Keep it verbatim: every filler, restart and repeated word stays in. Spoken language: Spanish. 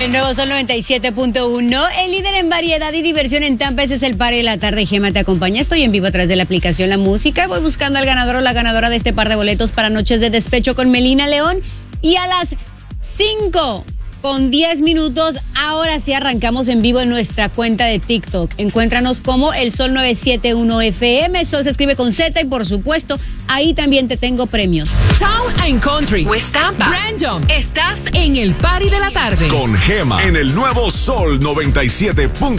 El nuevo Sol noventa y siete punto uno, el líder en variedad y diversión en Tampa. Ese es el Party de la Tarde. Gema te acompaña. Estoy en vivo a través de la aplicación La Música. Voy buscando al ganador o la ganadora de este par de boletos para Noches de Despecho con Melina León. Y a las cinco con diez minutos, ahora sí arrancamos en vivo en nuestra cuenta de TikTok. Encuéntranos como el Sol novecientos setenta y uno F M. Sol se escribe con Z y por supuesto, ahí también te tengo premios. Town and Country, West Tampa, Brandon. Estás en el Party de la Tarde con Gema en el nuevo Sol noventa y siete punto uno.